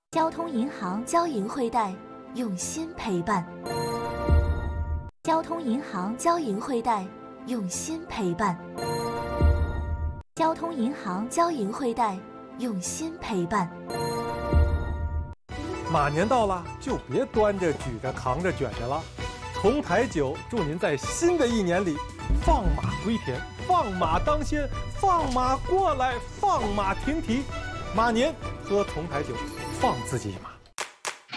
交通银行， 交银惠贷，用心陪伴。 交通银行， 交银惠贷，用心陪伴。 交通银行， 交银惠贷，用心陪伴。 马年到了，就别端着、举着、扛着、卷着了。同台酒祝您在新的一年里放马归田，放马当先，放马过来，放马停蹄。马年喝同台酒，放自己一马。